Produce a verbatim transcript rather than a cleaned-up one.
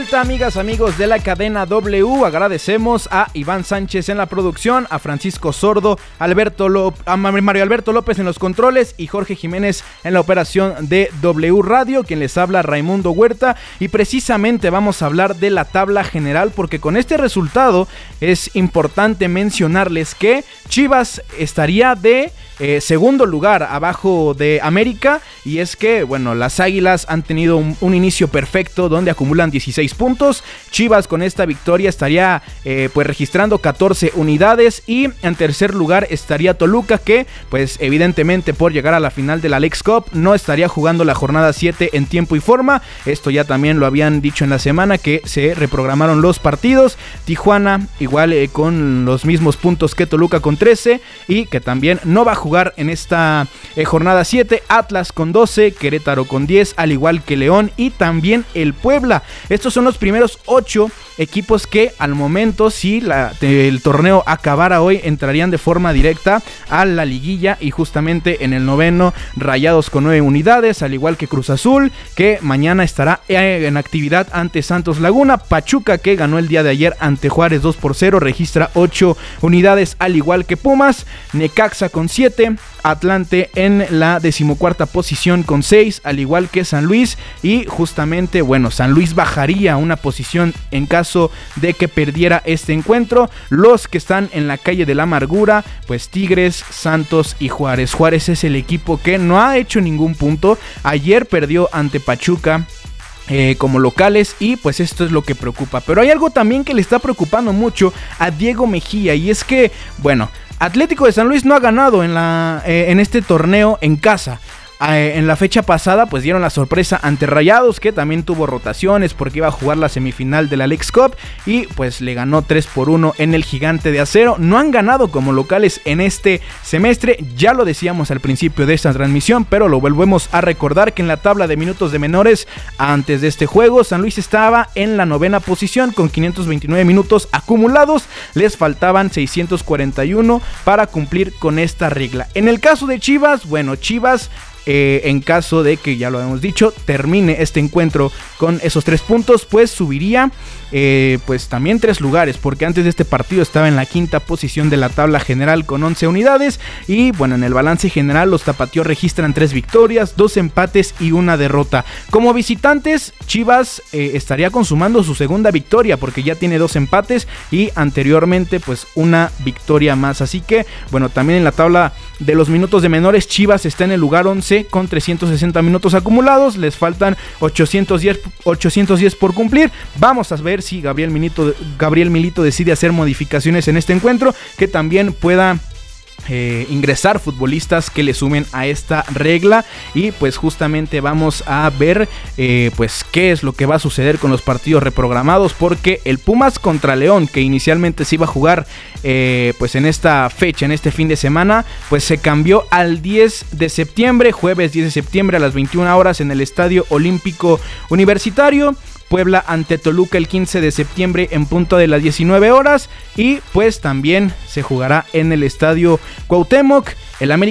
Amigas, amigos de la cadena W, agradecemos a Iván Sánchez en la producción, a Francisco Sordo, Alberto Lop- a Mario Alberto López en los controles y Jorge Jiménez en la operación de W Radio, quien les habla Raimundo Huerta, y precisamente vamos a hablar de la tabla general, porque con este resultado es importante mencionarles que Chivas estaría de Eh, segundo lugar abajo de América, y es que, bueno, las Águilas han tenido un, un inicio perfecto donde acumulan dieciséis puntos. Chivas con esta victoria estaría eh, pues registrando catorce unidades, y en tercer lugar estaría Toluca, que pues evidentemente por llegar a la final de la Leagues Cup no estaría jugando la jornada siete en tiempo y forma. Esto ya también lo habían dicho en la semana, que se reprogramaron los partidos. Tijuana igual eh, con los mismos puntos que Toluca con trece, y que también no va a jugar en esta eh, jornada siete. Atlas con doce, Querétaro con diez, al igual que León y también el Puebla. Estos son los primeros ocho equipos que al momento, si la, el torneo acabara hoy, entrarían de forma directa a la liguilla, y justamente en el noveno Rayados con nueve unidades, al igual que Cruz Azul, que mañana estará en actividad ante Santos Laguna. Pachuca, que ganó el día de ayer ante Juárez dos por cero, registra ocho unidades, al igual que Pumas. Necaxa con siete, Atlante en la decimocuarta posición con seis, al igual que San Luis, y justamente, bueno, San Luis bajaría una posición en caso de que perdiera este encuentro. Los que están en la calle de la amargura, pues Tigres, Santos y Juárez. Juárez es el equipo que no ha hecho ningún punto. Ayer perdió ante Pachuca Eh, como locales, y pues esto es lo que preocupa. Pero hay algo también que le está preocupando mucho a Diego Mejía, y es que, bueno, Atlético de San Luis no ha ganado en, la, eh, en este torneo en casa. Eh, en la fecha pasada pues dieron la sorpresa ante Rayados, que también tuvo rotaciones porque iba a jugar la semifinal de la Leagues Cup, y pues le ganó tres por uno en el Gigante de Acero. No han ganado como locales en este semestre, ya lo decíamos al principio de esta transmisión, pero lo volvemos a recordar, que en la tabla de minutos de menores antes de este juego, San Luis estaba en la novena posición con quinientos veintinueve minutos acumulados. Les faltaban seiscientos cuarenta y uno para cumplir con esta regla. En el caso de Chivas, bueno, Chivas Eh, en caso de que, ya lo hemos dicho, termine este encuentro con esos tres puntos, pues subiría eh, pues también tres lugares, porque antes de este partido estaba en la quinta posición de la tabla general con once unidades. Y bueno, en el balance general los tapatíos registran tres victorias, dos empates y una derrota. Como visitantes, Chivas eh, estaría consumando su segunda victoria, porque ya tiene dos empates y anteriormente pues una victoria más. Así que bueno, también en la tabla de los minutos de menores, Chivas está en el lugar once con trescientos sesenta minutos acumulados. Les faltan ochocientos diez por cumplir. Vamos a ver si Gabriel Milito, Gabriel Milito decide hacer modificaciones en este encuentro, que también pueda Eh, ingresar futbolistas que le sumen a esta regla. Y pues justamente vamos a ver eh, pues qué es lo que va a suceder con los partidos reprogramados, porque el Pumas contra León, que inicialmente se iba a jugar eh, pues en esta fecha, en este fin de semana, pues se cambió al diez de septiembre, jueves diez de septiembre a las veintiuna horas en el Estadio Olímpico Universitario. Puebla ante Toluca el quince de septiembre en punto de las diecinueve horas, y pues también se jugará en el Estadio Cuauhtémoc. El América